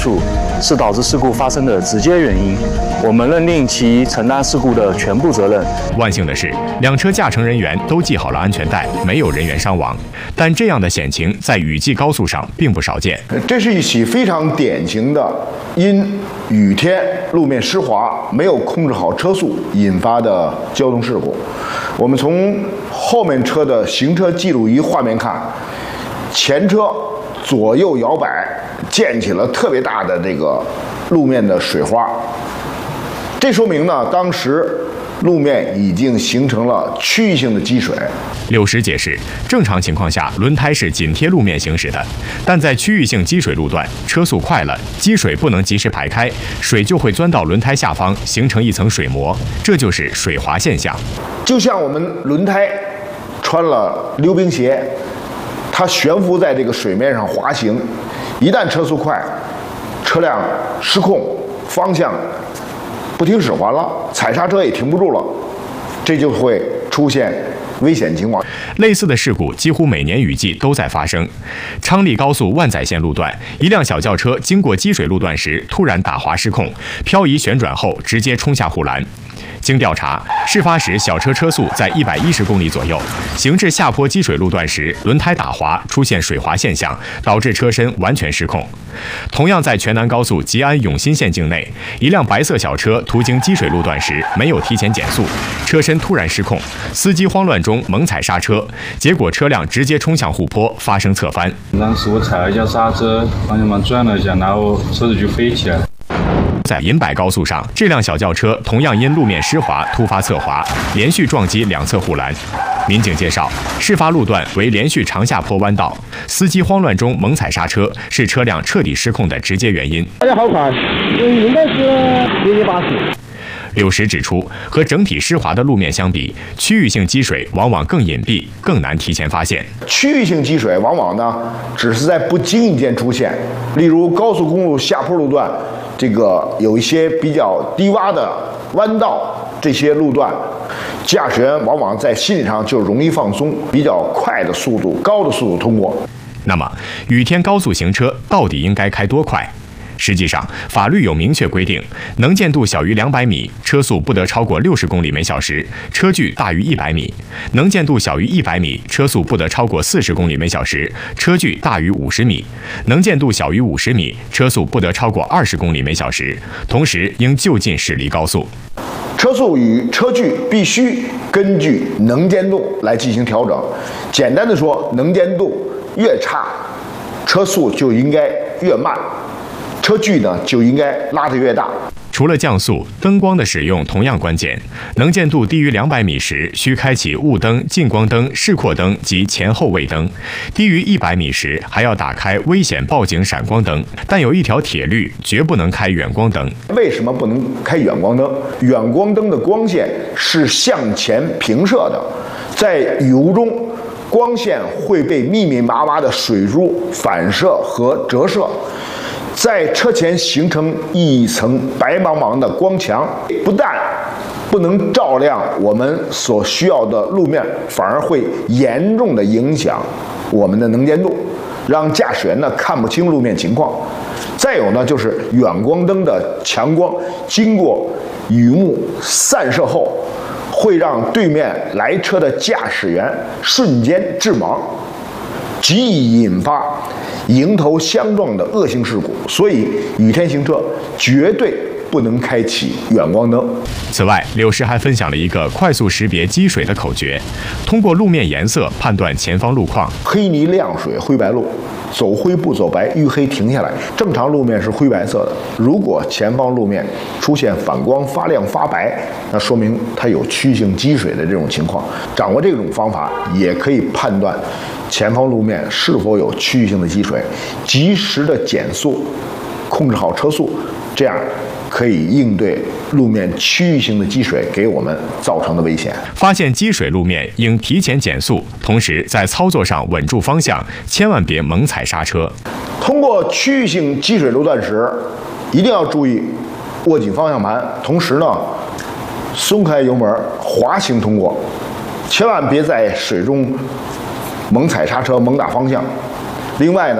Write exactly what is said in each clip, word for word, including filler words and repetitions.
素是导致事故发生的直接原因，我们认定其承担事故的全部责任。 万幸的是，两车驾乘人员都系好了安全带，没有人员伤亡。但这样的险情在雨季高速上并不少见。 这是一起非常典型的因雨天路面湿滑没有控制好车速引发的交通事故。我们从后面车的行车记录仪画面看，前车左右摇摆，溅起了特别大的这个路面的水花。这说明呢，当时路面已经形成了区域性的积水。 柳石解释，正常情况下，轮胎是紧贴路面行驶的，但在区域性积水路段，车速快了，积水不能及时排开，水就会钻到轮胎下方，形成一层水膜，这就是水滑现象。 就像我们轮胎穿了溜冰鞋，它悬浮在这个水面上滑行，一旦车速快，车辆失控，方向不听使唤了，踩刹车也停不住了，这就会出现危险情况。 类似的事故几乎每年雨季都在发生。昌黎高速万载线路段，一辆小轿车经过积水路段时突然打滑失控，漂移旋转后直接冲下护栏。经调查，事发时小车车速在一百一十公里左右，行至下坡积水路段时，轮胎打滑，出现水滑现象，导致车身完全失控。同样在全南高速吉安永新线境内，一辆白色小车途经积水路段时没有提前减速，车身突然失控，司机慌乱中猛踩刹车，结果车辆直接冲向护坡，发生侧翻。 当时我踩了一下刹车，方向盘转了一下，然后车子就飞起来了。 在银柏高速上，这辆小轿车同样因路面湿滑突发侧滑，连续撞击两侧护栏。民警介绍，事发路段为连续长下坡弯道，司机慌乱中猛踩刹车是车辆彻底失控的直接原因。 大家好快，应该是一百八十。 柳石指出，和整体湿滑的路面相比，区域性积水往往更隐蔽，更难提前发现。 区域性积水往往呢，只是在不经意间出现，例如高速公路下坡路段，这个有一些比较低洼的弯道，这些路段，驾驶员往往在心理上就容易放松，比较快的速度、高的速度通过。 那么，雨天高速行车到底应该开多快？实际上，法律有明确规定，能见度小于两百米，车速不得超过六十公里每小时，车距大于一百米；能见度小于一百米，车速不得超过四十公里每小时，车距大于五十米；能见度小于五十米，车速不得超过二十公里每小时，同时应就近驶离高速。 车速与车距必须根据能见度来进行调整。简单的说，能见度越差，车速就应该越慢。车距呢就应该拉得越大。 除了降速，灯光的使用同样关键。能见度低于两百米时，需开启雾灯、近光灯、示廓灯及前后位灯；低于一百米时，还要打开危险报警闪光灯。但有一条铁律，绝不能开远光灯。 为什么不能开远光灯？远光灯的光线是向前平射的，在雨雾中，光线会被密密麻麻的水珠反射和折射，在车前形成一层白茫茫的光墙，不但不能照亮我们所需要的路面，反而会严重的影响我们的能见度，让驾驶员呢看不清路面情况。再有呢，就是远光灯的强光经过雨幕散射后，会让对面来车的驾驶员瞬间致盲，极易引发迎头相撞的恶性事故。所以雨天行车绝对不能开启远光灯。 此外，柳石还分享了一个快速识别积水的口诀，通过路面颜色判断前方路况。 黑泥亮水灰白路，走灰不走白，遇黑停下来。正常路面是灰白色的，如果前方路面出现反光、发亮、发白，那说明它有区域性积水的这种情况。掌握这种方法，也可以判断前方路面是否有区域性的积水，及时的减速，控制好车速，这样可以应对路面区域性的积水给我们造成的危险。 发现积水路面应提前减速，同时在操作上稳住方向，千万别猛踩刹车。 通过区域性积水路段时，一定要注意握紧方向盘，同时呢松开油门滑行通过，千万别在水中猛踩刹车、猛打方向。另外呢，在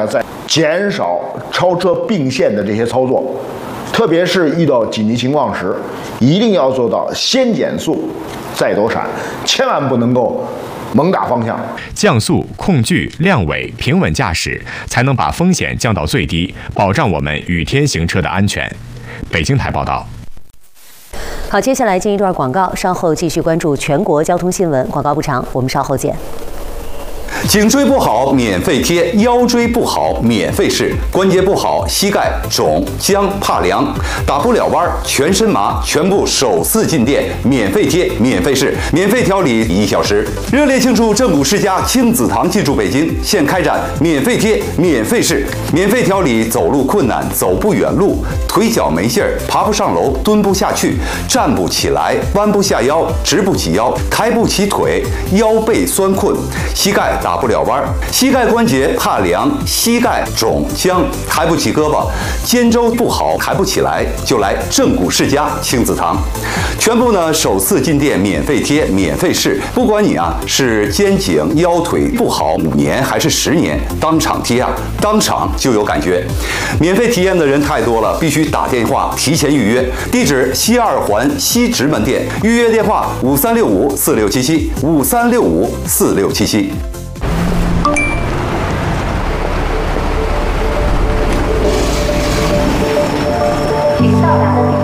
减少超车并线的这些操作，特别是遇到紧急情况时，一定要做到先减速再躲闪，千万不能够猛打方向。 降速、控距、亮尾、平稳驾驶，才能把风险降到最低，保障我们雨天行车的安全。北京台报道。 好，接下来进一段广告，稍后继续关注全国交通新闻。广告不长，我们稍后见。 颈椎不好免费贴，腰椎不好免费试，关节不好膝盖肿僵怕凉，打不了弯全身麻，全部首次进店免费贴免费试，免费调理一小时。热烈庆祝正骨世家亲子堂进驻北京，现开展免费贴免费试，免费调理走路困难、走不远路、腿脚没劲儿、爬不上楼、蹲不下去、站不起来、弯不下腰、直不起腰、抬不起腿、腰背酸困、膝盖打不了弯，膝盖关节怕凉，膝盖肿僵，抬不起胳膊，肩周不好抬不起来，就来正骨世家亲子堂，全部呢首次进店免费贴免费试，不管你啊是肩颈腰腿不好五年还是十年，当场贴啊，当场就有感觉。免费体验的人太多了，必须打电话提前预约。地址西二环西直门店，预约电话五三六五四六七七五三六五四六七七。 请到达的地